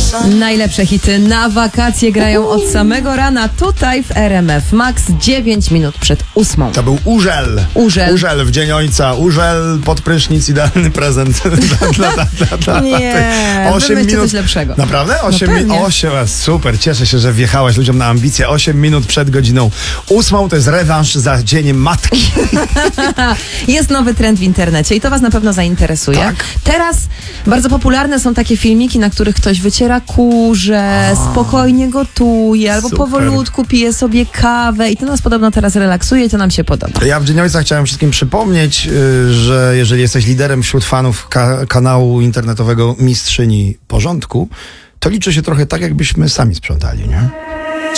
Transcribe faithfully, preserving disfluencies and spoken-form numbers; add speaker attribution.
Speaker 1: Najlepsze hity na wakacje grają od samego rana tutaj w R M F Max, dziewięć minut przed ósmą.
Speaker 2: To był Urzel.
Speaker 1: Urzel.
Speaker 2: Urzel w dzień ojca. Urzel pod prysznic, idealny prezent dla, dla, dla, dla
Speaker 1: Nie,
Speaker 2: osiem minut
Speaker 1: coś lepszego.
Speaker 2: Naprawdę? osiem
Speaker 1: No
Speaker 2: minut. osiem, super, cieszę się, że wjechałaś ludziom na ambicje. osiem minut przed godziną ósmą to jest rewanż za dzień matki.
Speaker 1: Jest nowy trend w internecie i to was na pewno zainteresuje.
Speaker 2: Tak.
Speaker 1: Teraz bardzo popularne są takie filmiki, na których ktoś wyciera kurze, A, spokojnie gotuje, albo
Speaker 2: super.
Speaker 1: powolutku pije sobie kawę i to nas podobno teraz relaksuje i to nam się podoba.
Speaker 2: Ja w Dzień Ojca chciałem wszystkim przypomnieć, yy, że jeżeli jesteś liderem wśród fanów ka- kanału internetowego Mistrzyni Porządku, to liczy się trochę tak, jakbyśmy sami sprzątali, nie?